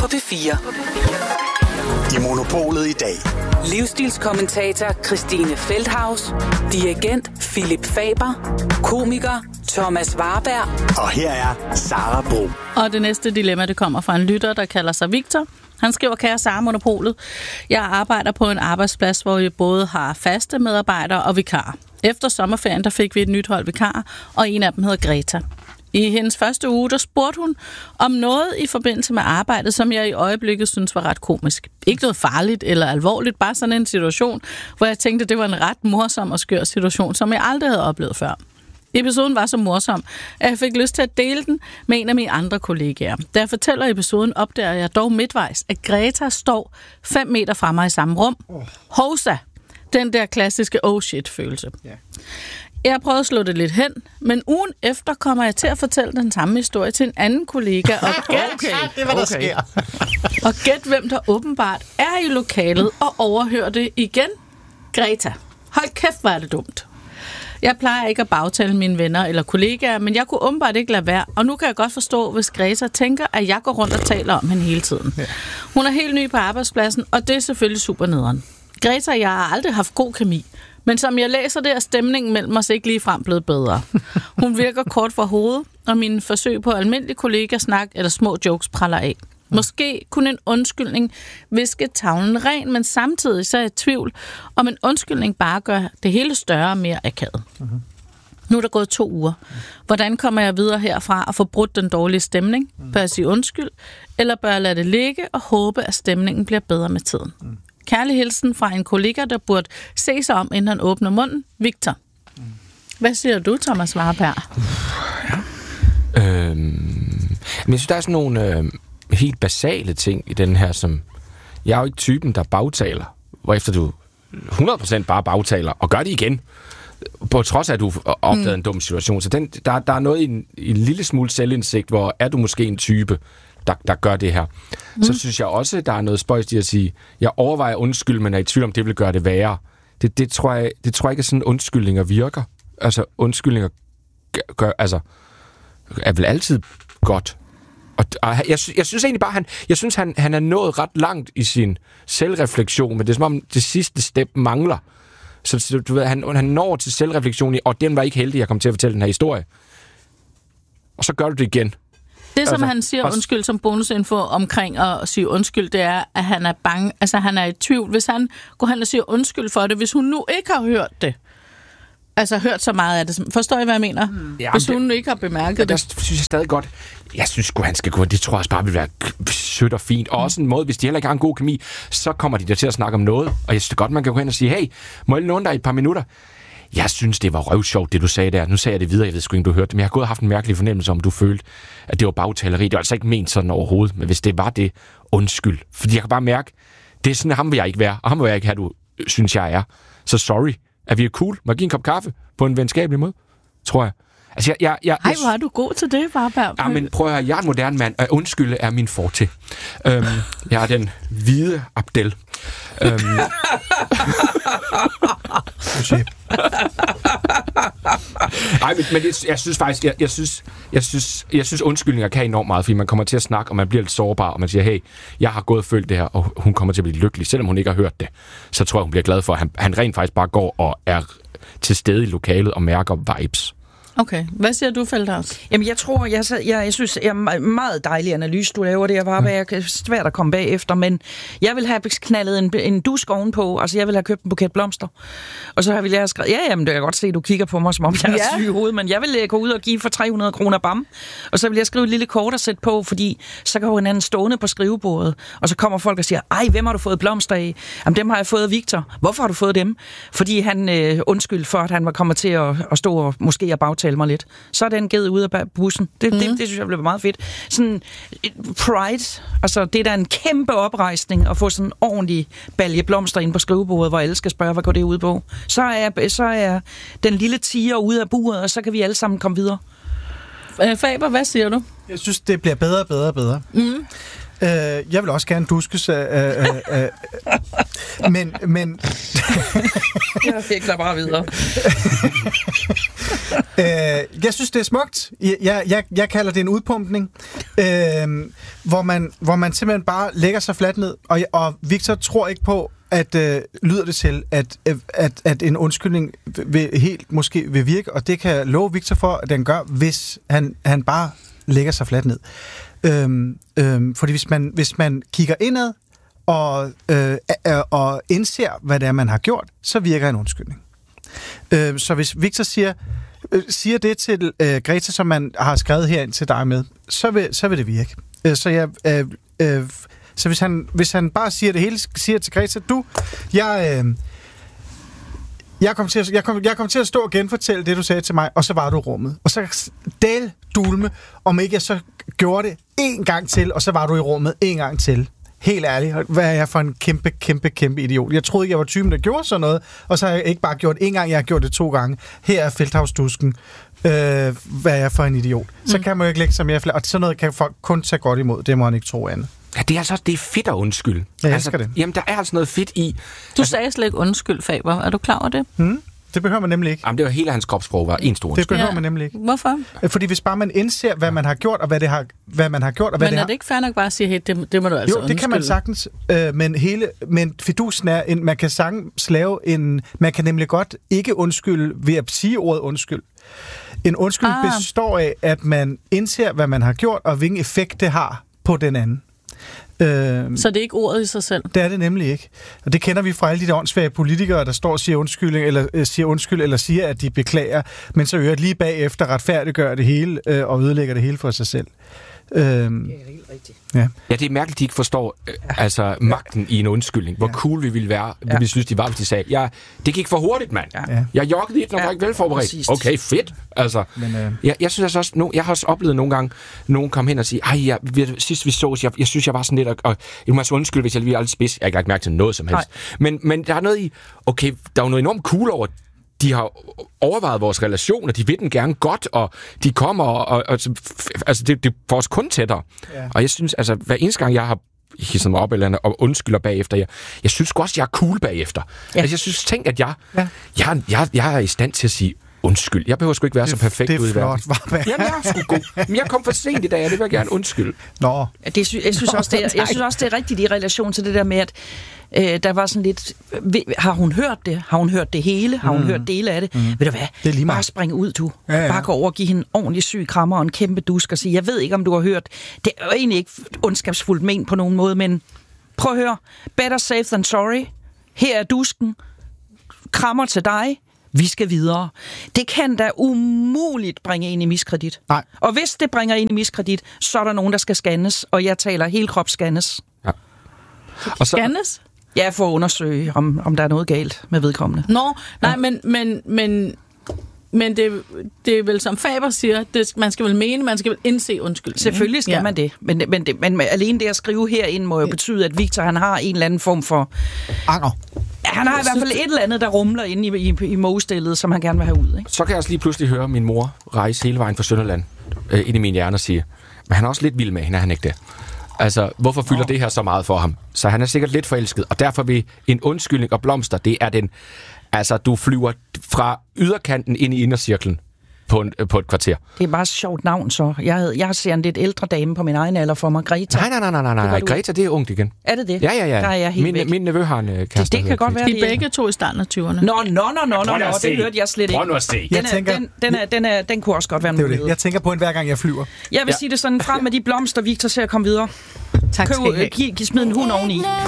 P4. I Monopolet i dag. Livsstilskommentator Christine Feldhaus, dirigent Philip Faber, komiker Thomas Warberg. Og her er Sara Bro. Og det næste dilemma, det kommer fra en lytter, der kalder sig Victor. Han skriver, kære Sara Monopolet, jeg arbejder på en arbejdsplads, hvor vi både har faste medarbejdere og vikarer. Efter sommerferien, der fik vi et nyt hold vikarer, og en af dem hedder Greta. I hendes første uge, der spurgte hun om noget i forbindelse med arbejdet, som jeg i øjeblikket synes var ret komisk. Ikke noget farligt eller alvorligt, bare sådan en situation, hvor jeg tænkte, det var en ret morsom og skør situation, som jeg aldrig havde oplevet før. Episoden var så morsom, at jeg fik lyst til at dele den med en af mine andre kollegaer. Da jeg fortæller episoden, opdager jeg dog midtvejs, at Greta står 5 meter fra mig i samme rum. Hovsa! Den der klassiske oh shit-følelse. Yeah. Jeg har prøvet at slå det lidt hen, men ugen efter kommer jeg til at fortælle den samme historie til en anden kollega. Og gæt, hvem der åbenbart er i lokalet og overhører det igen. Greta. Hold kæft, hvor er det dumt. Jeg plejer ikke at bagtale mine venner eller kollegaer, men jeg kunne åbenbart ikke lade være, og nu kan jeg godt forstå, hvis Greta tænker, at jeg går rundt og taler om hende hele tiden. Ja. Hun er helt ny på arbejdspladsen, og det er selvfølgelig super nederen. Greta og jeg har aldrig haft god kemi, men som jeg læser det, er stemningen mellem os ikke ligefrem blevet bedre. Hun virker kort for hovedet, og mine forsøg på almindelig kollegasnak eller små jokes praller af. Måske kunne en undskyldning viske tavlen ren, men samtidig så er jeg i tvivl, om en undskyldning bare gør det hele større og mere akavet. Nu er der gået 2 uger. Hvordan kommer jeg videre herfra og få brudt den dårlige stemning? Bør jeg sige undskyld, eller bør jeg lade det ligge og håbe, at stemningen bliver bedre med tiden? Kærlig hilsen fra en kollega, der burde se sig om, inden han åbner munden. Victor. Hvad siger du, Thomas Warberg? Men jeg synes, der er sådan nogle helt basale ting i den her, som... Jeg er jo ikke typen, der bagtaler, hvorefter du 100% bare bagtaler, og gør det igen, på trods af, at du opdagede en dum situation. Så der er noget i en lille smule selvindsigt, hvor er du måske en type, der gør det her. Så synes jeg også, der er noget spøjst i at sige, jeg overvejer undskyld, men er i tvivl om, det vil gøre det værre. Det tror jeg ikke, at sådan undskyldninger virker. Altså, undskyldninger er vel altid godt. Og jeg synes egentlig bare, han er nået ret langt i sin selvreflektion, men det er som om det sidste step mangler. Så du ved, han når til selvreflektion, og den var ikke heldig, jeg kom til at fortælle den her historie. Og så gør du det igen. Det, som han siger undskyld som bonusinfo omkring at sige undskyld, det er, at han er bange, altså han er i tvivl. Hvis han går hen og siger undskyld for det, hvis hun nu ikke har hørt det, altså hørt så meget af det. Forstår I, hvad jeg mener? Ja, hvis hun ikke har bemærket det. Der synes jeg stadig godt, jeg synes han skal gå, det tror jeg også bare vil være sødt og fint. Og også en måde, hvis de heller ikke har en god kemi, så kommer de der til at snakke om noget. Og jeg synes godt, man kan gå hen og sige, hey, må jeg låne dig et par minutter? Jeg synes, det var røvsjovt, det du sagde der. Nu sagde jeg det videre, jeg ved sgu ikke, du hørte det, men jeg har gået og haft en mærkelig fornemmelse om, du følte, at det var bagtaleri. Det var altså ikke ment sådan overhovedet, men hvis det var det, undskyld. Fordi jeg kan bare mærke, det er sådan, ham vil jeg ikke være, og ham vil jeg ikke have, du synes, jeg er. Så sorry. Er vi cool? Må jeg give en kop kaffe på en venskabelig måde? Tror jeg. Altså, Ej, hvor er du god til det, Warberg. Ja, men prøv at høre, jeg er en moderne mand, og undskylde er min forte. Jeg er den hvide Abdel. Nej, men jeg synes faktisk, jeg synes undskyldninger kan enormt meget, fordi man kommer til at snakke, og man bliver lidt sårbar, og man siger, hey, jeg har gået og følt det her, og hun kommer til at blive lykkelig, selvom hun ikke har hørt det. Så tror jeg, hun bliver glad for, at han rent faktisk bare går og er til stede i lokalet og mærker vibes. Okay. Hvad siger du, Feldhaus? Jamen, jeg tror, jeg synes, det er en meget dejlig analyse, du laver. Det er svært at komme bagefter, men jeg vil have knaldet en dusk ovenpå. Altså, jeg vil have købt en buket blomster. Og så vil jeg have skrevet, jamen, det kan godt se, at du kigger på mig, som om jeg er syg i hovedet, men jeg vil gå ud og give for 300 kroner bam. Og så vil jeg skrive et lille kort og sætte på, fordi så kan hinanden stående på skrivebordet. Og så kommer folk og siger, ej, hvem har du fået blomster af? Jamen, dem har jeg fået af Victor. Hvorfor har du fået dem? Fordi han undskyld for, at han var kommet til at stå og måske at bagtale mig lidt. Så er den givet ud af bussen. Det synes jeg bliver meget fedt. Sådan pride, altså det er da en kæmpe oprejsning at få sådan en ordentlig balje blomster ind på skrivebordet, hvor alle skal spørge, hvad går det ud på. Så er den lille tiger ude af buret, og så kan vi alle sammen komme videre. Faber, hvad siger du? Jeg synes, det bliver bedre og bedre. Jeg vil også gerne duskes af Men Jeg fik der bare videre. jeg synes, det er smukt. Jeg kalder det en udpumpning, hvor man simpelthen bare lægger sig fladt ned. Og Victor tror ikke på, at lyder det til, at en undskyldning måske vil virke, og det kan jeg love Victor for, at den gør, hvis han bare lægger sig fladt ned. Fordi hvis man kigger indad og indser, hvad det er, man har gjort, så virker en undskyldning. Så hvis Victor siger det til Greta, som man har skrevet herind til dig med, så vil det virke. Så hvis han bare siger det hele, siger til Greta, jeg kom til at stå og genfortælle det, du sagde til mig, og så var du i rummet. Og så dulme, om ikke jeg så gjorde det en gang til, og så var du i rummet en gang til. Helt ærligt, hvad er jeg for en kæmpe idiot? Jeg troede ikke, jeg var typen, der gjorde sådan noget, og så har jeg ikke bare gjort en gang, jeg har gjort det 2 gange. Her er Feldhausdusken. Hvad er jeg for en idiot? Så kan man jo ikke lægge sig mere og sådan noget kan folk kun tage godt imod. Det må han ikke tro andet. Ja, det er fedt at undskylde. Jeg elsker det. Jamen, der er altså noget fedt i... Du sagde slet ikke undskyld, Faber. Er du klar over det? Det behøver man nemlig ikke. Jamen, det var hele hans kropssprog, var en stor undskyld. Det behøver man nemlig ikke. Hvorfor? Fordi hvis bare man indser, hvad man har gjort, og hvad man har gjort, og hvad men er det ikke fair nok bare at sige, hey, det må du altså undskylde? Jo, det kan man sagtens. Men fidusen er, man kan sagtens lave man kan nemlig godt ikke undskylde ved at sige ordet undskyld. En undskyld består af, at man indser, hvad man har gjort, og hvilken effekt det har på den anden. Så det er ikke ordet i sig selv? Det er det nemlig ikke. Og det kender vi fra alle de der åndssvage politikere, der står og siger undskyld, eller siger, at de beklager, men så lige bagefter retfærdiggør det hele og ødelægger det hele for sig selv. Det er helt rigtigt. Ja, det er mærkeligt, de ikke forstår magten i en undskyldning. Hvor cool vi ville være, vi synes, de var, hvis de sagde, det gik for hurtigt, mand. Ja. Jeg joggede lidt, når jeg var ikke velforberedt. Præcis. Okay, fedt. Altså, jeg synes også, jeg har også oplevet nogle gange, nogen kom hen og sige, sidst vi så, jeg synes, jeg var sådan lidt, og jeg må altså undskylde, hvis jeg lige er lidt spids. Jeg har ikke lagt mærke til noget som helst. Men der er noget i, okay, der er jo noget enormt cool over de har overvejet vores relation, og de vil den gerne godt, og de kommer, og altså det får os kun tættere. Ja. Og jeg synes, altså, hver eneste gang, jeg har hisset mig op eller andet, og undskylder bagefter, jeg synes også, jeg er cool bagefter. Ja. Altså, jeg synes, tænk, at jeg er i stand til at sige undskyld. Jeg behøver sgu ikke være så perfekt ud i verden. Jamen, jeg er sgu god. Men jeg kom for sent i dag, og det vil jeg gerne undskylde. Nå. Jeg synes også, det er rigtigt i relation til det der med, at der var sådan lidt... Har hun hørt det? Har hun hørt det hele? Har hun hørt dele af det? Ved du hvad? Det er lige bare spring ud, du. Ja. Bare gå over og give hende en ordentlig syg krammer og en kæmpe dusk og sige, jeg ved ikke, om du har hørt. Det er jo egentlig ikke ondskabsfuldt ment på nogen måde, men prøv at høre. Better safe than sorry. Her er dusken. Krammer til dig. Vi skal videre. Det kan da umuligt bringe en i miskredit. Nej. Og hvis det bringer en i miskredit, så er der nogen, der skal scannes, og jeg taler helt krop scannes. Ja. Og så... Scannes? Ja, for at undersøge, om der er noget galt med vedkommende. Nå, nej, men det er vel, som Faber siger, man skal vel indse undskyldning. Selvfølgelig skal man det. Men alene det at skrive herind må jo betyde, at Victor han har en eller anden form for... anger. Ja, han har i hvert fald et eller andet, der rumler inde i mogestillet, som han gerne vil have ud. Ikke? Så kan jeg også lige pludselig høre min mor rejse hele vejen fra Sønderland ind i min hjerne og sige, men han er også lidt vild med hende, er han ikke det? Altså, hvorfor fylder det her så meget for ham? Så han er sikkert lidt forelsket, og derfor vil en undskyldning og blomster, det er den... Altså, du flyver fra yderkanten ind i indercirklen på et kvarter. Det er bare et sjovt navn, så. Jeg ser en lidt ældre dame på min egen alder for mig, Greta. Nej. Greta, det er ungt igen. Er det det? Ja. Der er jeg helt min nevø har en kæreste. Det kan godt være, de begge to i starten af 20'erne. Nå, det hørte jeg slet ikke. Prøv nu at se. Den kunne også godt være en mulighed. Jeg tænker på en hver gang, jeg flyver. Jeg vil sige det sådan, frem med de blomster, Victor, ser at komme videre. Tak skal I have. Smid en hund oveni.